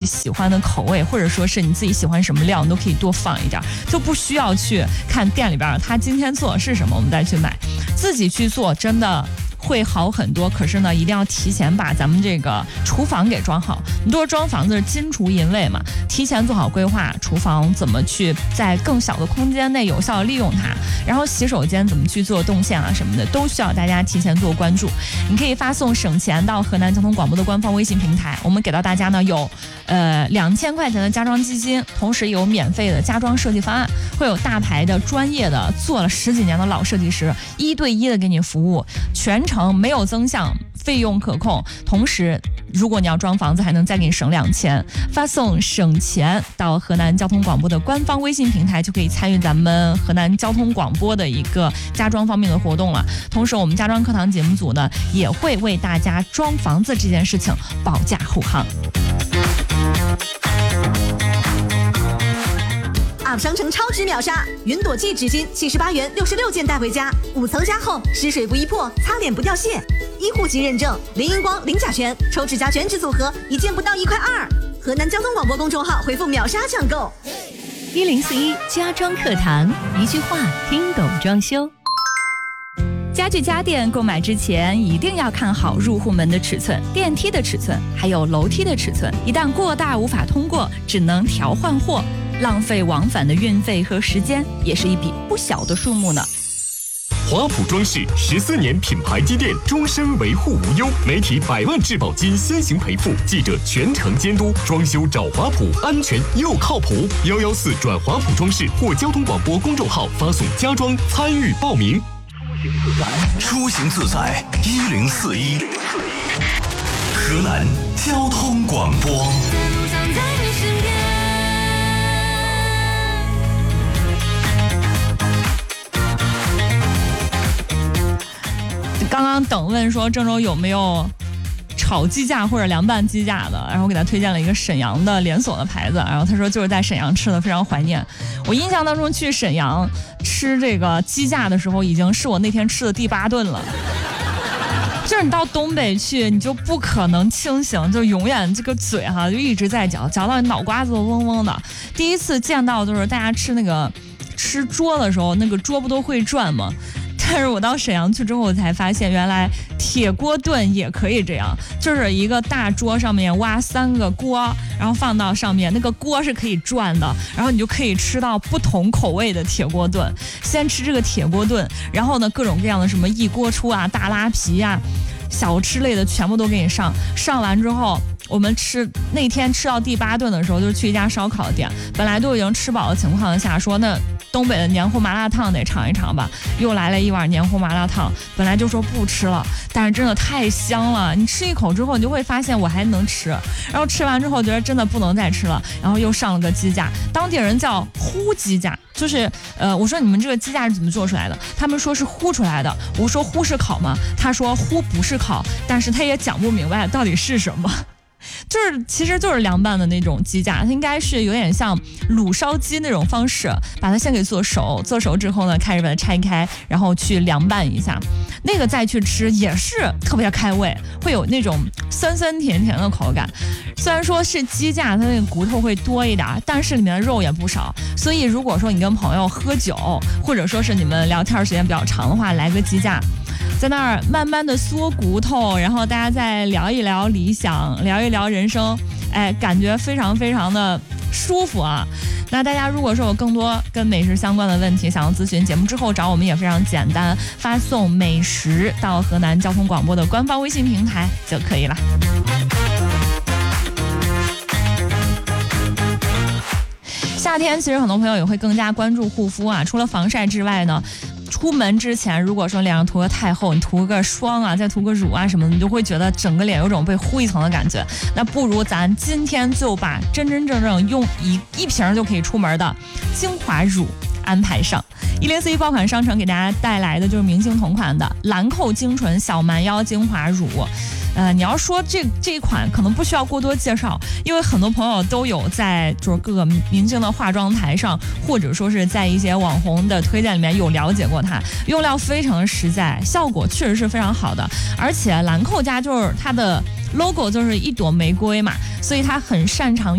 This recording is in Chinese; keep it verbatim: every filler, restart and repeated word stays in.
喜欢的口味，或者说是你自己喜欢什么料，你都可以多放一点，就不需要去看店里边他今天做的是什么，我们再去买，自己去做真的会好很多。可是呢，一定要提前把咱们这个厨房给装好。你都是装房子金厨银卫嘛，提前做好规划，厨房怎么去在更小的空间内有效的利用它，然后洗手间怎么去做动线啊什么的，都需要大家提前做关注。你可以发送省钱到河南交通广播的官方微信平台，我们给到大家呢有呃两千块钱的家装基金，同时有免费的家装设计方案，会有大牌的专业的做了十几年的老设计师一对一的给你服务，全程没有增项，费用可控。同时如果你要装房子还能再给你省两千，发送省钱到河南交通广播的官方微信平台，就可以参与咱们河南交通广播的一个家装方面的活动了。同时我们家装课堂节目组呢也会为大家装房子这件事情保驾护航。 Up 商城超值秒杀，云朵记纸巾七十八元六十六件带回家，五层加厚，湿水不易破，擦脸不掉屑，医护级认证，零荧光零甲醛，抽指甲全脂组合，一件不到一块二。河南交通广播公众号回复秒杀抢购。 一零四一家装课堂，一句话听懂装修。 家具家电购买之前一定要看好入户门的尺寸、电梯的尺寸，还有楼梯的尺寸，一旦过大无法通过，只能调换货，浪费往返的运费和时间，也是一笔不小的数目呢。 华普装饰十四年品牌积淀，终身维护无忧，媒体百万质保金先行赔付，记者全程监督，装修找华普，安全又靠谱。幺幺四转华普装饰或交通广播公众号发送家装参与报名。 出行自在一零四一，河南交通广播。 刚刚等问说郑州有没有炒鸡架或者凉拌鸡架的，然后我给他推荐了一个沈阳的连锁的牌子，然后他说就是在沈阳吃的，非常怀念。我印象当中去沈阳吃这个鸡架的时候，已经是我那天吃的第八顿了。就是你到东北去，你就不可能清醒，就永远这个嘴哈就一直在嚼，嚼到你脑瓜子都嗡嗡的。第一次见到就是大家吃那个吃桌的时候，那个桌不都会转吗？但是我到沈阳去之后，我才发现原来铁锅炖也可以这样，就是一个大桌上面挖三个锅，然后放到上面，那个锅是可以转的，然后你就可以吃到不同口味的铁锅炖。先吃这个铁锅炖，然后呢各种各样的什么一锅出啊、大拉皮啊、小吃类的全部都给你上。上完之后，我们吃那天吃到第八顿的时候，就去一家烧烤店，本来都已经吃饱的情况下，说那东北的黏糊麻辣烫得尝一尝吧，又来了一碗黏糊麻辣烫。本来就说不吃了，但是真的太香了，你吃一口之后你就会发现我还能吃，然后吃完之后觉得真的不能再吃了，然后又上了个鸡架，当地人叫烀鸡架，就是呃我说你们这个鸡架是怎么做出来的，他们说是烀出来的，我说烀是烤吗？他说烀不是烤，但是他也讲不明白到底是什么。就是其实就是凉拌的那种鸡架，它应该是有点像卤烧鸡那种方式，把它先给做熟，做熟之后呢，开始把它拆开，然后去凉拌一下，那个再去吃也是特别开胃，会有那种酸酸甜甜的口感。虽然说是鸡架，它那个骨头会多一点，但是里面的肉也不少，所以如果说你跟朋友喝酒，或者说是你们聊天时间比较长的话，来个鸡架，在那儿慢慢的嗦骨头，然后大家再聊一聊理想，聊一聊人生，哎，感觉非常非常的舒服啊。那大家如果说有更多跟美食相关的问题想要咨询，节目之后找我们也非常简单，发送美食到河南交通广播的官方微信平台就可以了。夏天其实很多朋友也会更加关注护肤啊，除了防晒之外呢，出门之前如果说脸上涂的太厚，你涂个霜啊，再涂个乳啊什么的，你就会觉得整个脸有种被糊一层的感觉。那不如咱今天就把真真正正用一一瓶就可以出门的精华乳安排上。一零四一爆款商城给大家带来的就是明星同款的兰蔻精纯小蛮腰精华乳。呃，你要说这这一款可能不需要过多介绍，因为很多朋友都有在就是各个明星的化妆台上，或者说是在一些网红的推荐里面有了解过它，用料非常实在，效果确实是非常好的。而且兰蔻家就是它的 logo 就是一朵玫瑰嘛，所以它很擅长